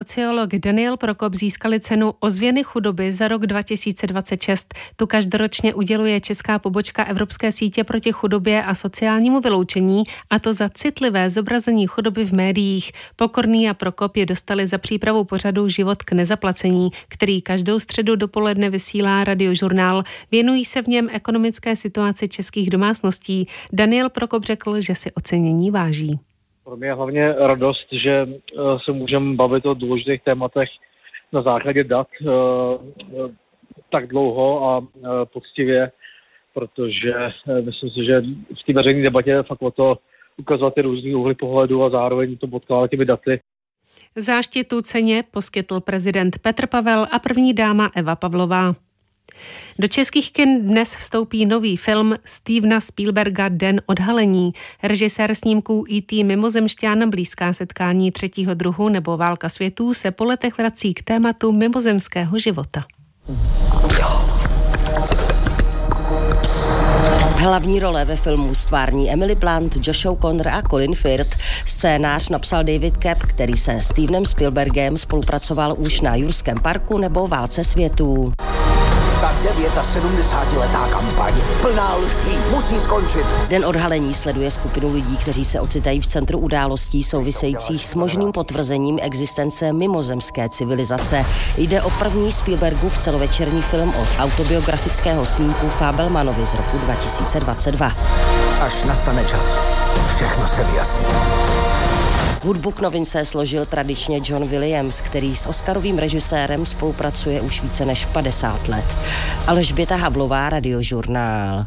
sociolog Daniel Prokop získali cenu Ozvěny chudoby za rok 2026. Tu každoročně uděluje česká pobočka Evropské sítě proti chudobě a sociálnímu vyloučení, a to za citlivé zobrazení chudoby v médiích. Pokorný a Prokop je dostali za přípravu pořadu Život k nezaplacení, který každou středu dopoledne vysílá Radiožurnál. Věnují se v něm ekonomické situaci českých domácností. Daniel Prokop řekl, že si ocenění váží. Pro mě je hlavně radost, že se můžeme bavit o důležitých tématech na základě dat tak dlouho a poctivě, protože myslím si, že v té veřejné debatě je fakt o to ukazovat ty různý úhly pohledu a zároveň to podkládat těmi daty. Záštitu ceně poskytl prezident Petr Pavel a první dáma Eva Pavlová. Do českých kin dnes vstoupí nový film Stevena Spielberga Den odhalení. Režisér snímků E.T. Mimozemšťan, Blízká setkání třetího druhu nebo Válka světů se po letech vrací k tématu mimozemského života. Hlavní role ve filmu stvární Emily Blunt, Josh O'Connor a Colin Firth. Scénář napsal David Koepp, který se Stevenem Spielbergem spolupracoval už na Jurském parku nebo Válce světů. Ta 79letá kampaň plná lží musí skončit. Den odhalení sleduje skupinu lidí, kteří se ocitají v centru událostí souvisejících s možným potvrzením existence mimozemské civilizace. Jde o první Spielbergův celovečerní film od autobiografického snímku Fabelmanovi z roku 2022. Až nastane čas, všechno se vyjasní. Hudbu k novince složil tradičně John Williams, který s oscarovým režisérem spolupracuje už více než 50 let. Alžběta Havlová, Radiožurnál.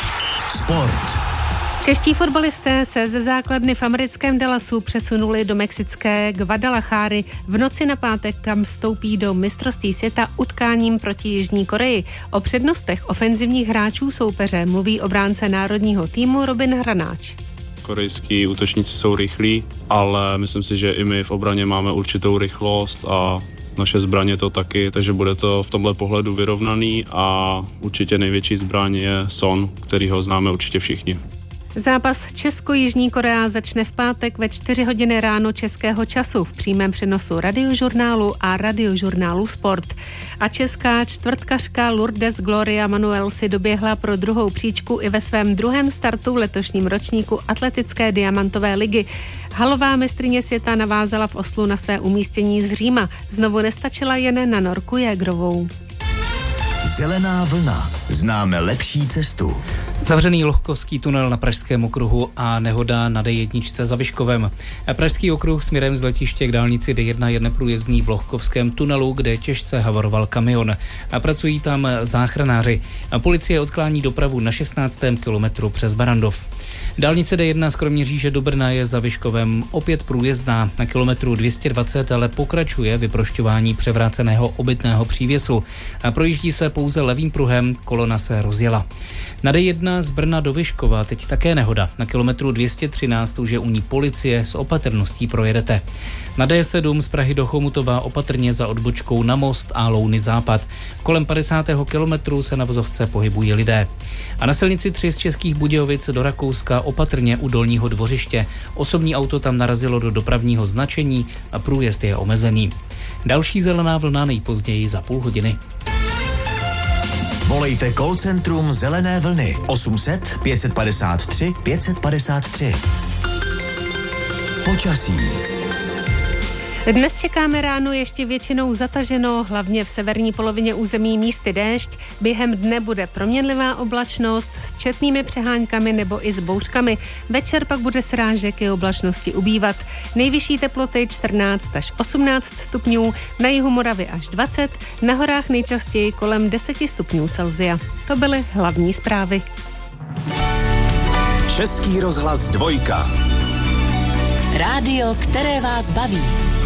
Sport. Čeští fotbalisté se ze základny v americkém Dallasu přesunuli do mexické Guadalajary. V noci na pátek kam vstoupí do mistrovství světa utkáním proti Jižní Koreji. O přednostech ofenzivních hráčů soupeře mluví obránce národního týmu Robin Hranáč. Korejský útočníci jsou rychlí, ale myslím si, že i my v obraně máme určitou rychlost a naše zbraně to taky, takže bude to v tomhle pohledu vyrovnaný a určitě největší zbraň je Son, kterýho známe určitě všichni. Zápas Česko-Jižní Korea začne v pátek ve 4 hodiny ráno českého času v přímém přenosu Radiožurnálu a Radiožurnálu Sport. A česká čtvrtkařka Lourdes Gloria Manuel si doběhla pro druhou příčku i ve svém druhém startu v letošním ročníku atletické diamantové ligy. Halová mistryně světa navázala v Oslu na své umístění z Říma. Znovu nestačila jen na Norku Jägerovou. Zelená vlna. Známe lepší cestu. Zavřený Lohkovský tunel na Pražském okruhu a nehoda na D1 za Vyškovem. Pražský okruh směrem z letiště k dálnici D1 je neprůjezdný v Lohkovském tunelu, kde těžce havaroval kamion. A pracují tam záchranáři. A policie odklání dopravu na 16. kilometru přes Barandov. Dálnice D1 z Kroměříže do Brna je za Vyškovem opět průjezdná. Na kilometru 220 ale pokračuje vyprošťování převráceného obytného přívěsu. A projíždí se pouze levým pruhem, kolona se rozjela. Na D1 z Brna do Vyškova teď také nehoda. Na kilometru 213 už je u ní policie, s opatrností projedete. Na D7 z Prahy do Chomutova opatrně za odbočkou na Most a Louny Západ. Kolem 50. kilometru se na vozovce pohybují lidé. A na silnici 3 z Českých Budějovic do Rakouska opatrně u Dolního Dvořiště. Osobní auto tam narazilo do dopravního značení a průjezd je omezený. Další zelená vlna nejpozději za půl hodiny. Volejte call centrum Zelené vlny 800 553 553. Počasí. Dnes čekáme ráno ještě většinou zataženo, hlavně v severní polovině území místy déšť. Během dne bude proměnlivá oblačnost s četnými přeháňkami nebo i s bouřkami. Večer pak bude srážek i oblačnosti ubývat. Nejvyšší teploty 14 až 18 stupňů, na jihu Moravy až 20, na horách nejčastěji kolem 10 stupňů Celsia. To byly hlavní zprávy. Český rozhlas 2. Rádio, které vás baví.